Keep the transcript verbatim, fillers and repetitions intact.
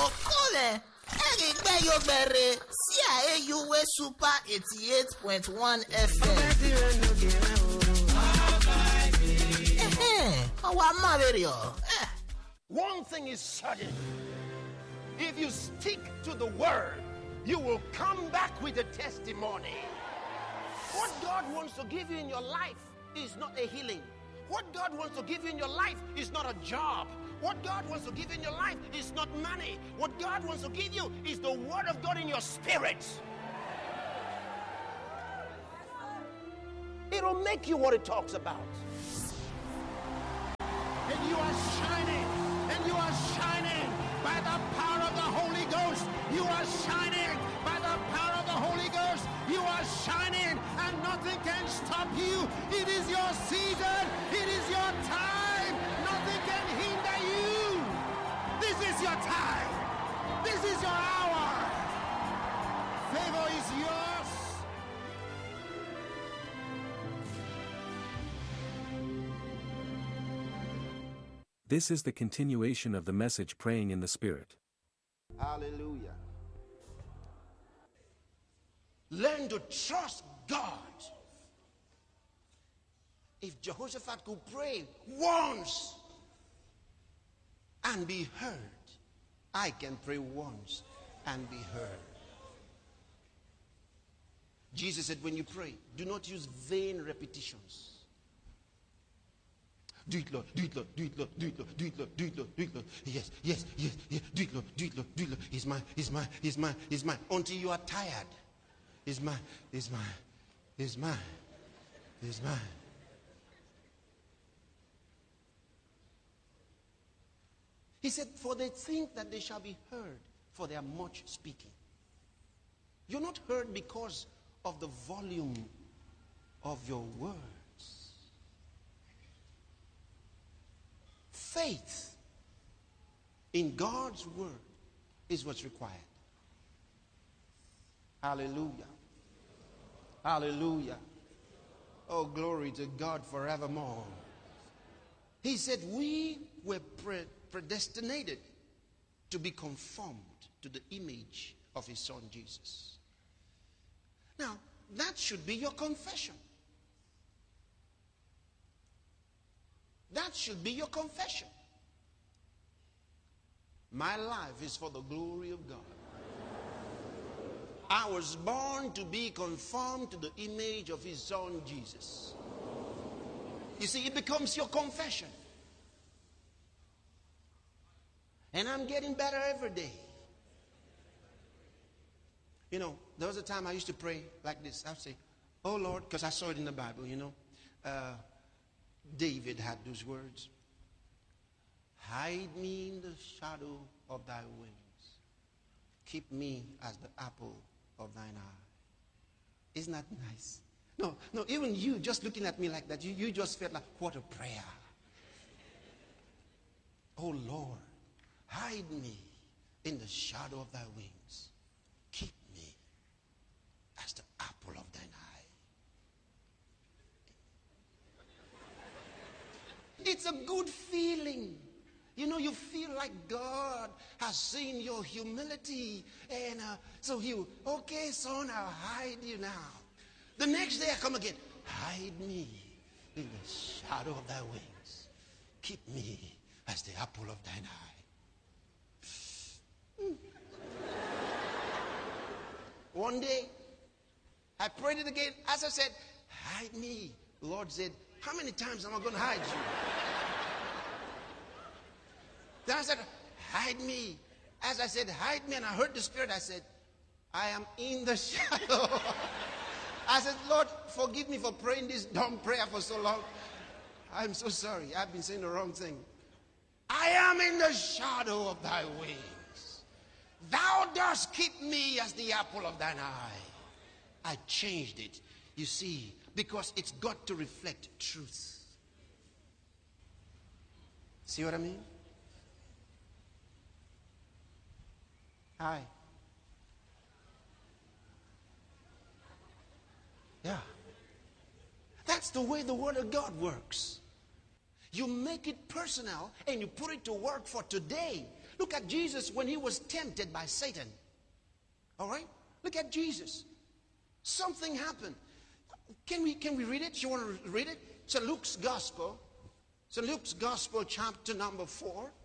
Okole, Erigbe Yobere, C I A U W Super eighty-eight point one F M. Eh, our Mario. One thing is certain. If you stick to the word, you will come back with a testimony. What God wants to give you in your life is not a healing. What God wants to give you in your life is not a job. What God wants to give you in your life is not money. What God wants to give you is the word of God in your spirit. It'll make you what it talks about. And you are shining. And you are shining by the power of the Holy Ghost. You are shining by the power of the Holy Ghost. You are shining and nothing can stop you. It is your season. It is your time. Nothing can hinder you. This is your time. This is your hour. Favor is yours. This is the continuation of the message Praying in the Spirit. Hallelujah. Learn to trust God. If Jehoshaphat could pray once and be heard, I can pray once and be heard. Jesus said, when you pray, do not use vain repetitions. Do it, Lord. Do it, Lord. Do it, Lord. Do it, Lord. Do it, Lord. Do it, Lord. Do it, Lord. Yes, yes, yes, yes. Do it, Lord. Do it, Lord. Do it, Lord. He's mine. He's mine. He's mine. He's mine. Until you are tired. He's mine. He's mine. He's mine. He's mine. He said, for they think that they shall be heard for their much speaking. You're not heard because of the volume of your words. Faith in God's word is what's required. Hallelujah. Hallelujah. Oh, glory to God forevermore. He said we were pre- predestinated to be conformed to the image of his son Jesus. Now, that should be your confession. That should be your confession. My life is for the glory of God. I was born to be conformed to the image of his son Jesus. You see, it becomes your confession. And I'm getting better every day. You know, there was a time I used to pray like this. I would say, oh Lord, because I saw it in the Bible, you know. Uh, David had those words. Hide me in the shadow of thy wings. Keep me as the apple of thine eye. Isn't that nice? No, no, even you just looking at me like that, you, you just felt like, what a prayer. Oh Lord, hide me in the shadow of thy wings. Keep me as the apple of thine eye. It's a good feeling. You know, you feel like God has seen your humility. And uh, so he, okay, son, I'll hide you now. The next day I come again. Hide me in the shadow of thy wings. Keep me as the apple of thine eye. Mm. One day, I prayed it again. As I said, hide me. The Lord said, how many times am I going to hide you? Then I said, hide me. As I said, hide me, and I heard the Spirit, I said, I am in the shadow. I said, Lord, forgive me for praying this dumb prayer for so long. I'm so sorry. I've been saying the wrong thing. I am in the shadow of thy wings. Thou dost keep me as the apple of thine eye. I changed it, you see, because it's got to reflect truth. See what I mean? Hi. Yeah. That's the way the Word of God works. You make it personal and you put it to work for today. Look at Jesus when he was tempted by Satan. All right? Look at Jesus. Something happened. Can we, can we read it? You want to read it? It's Luke's Gospel. It's Luke's Gospel, chapter number four.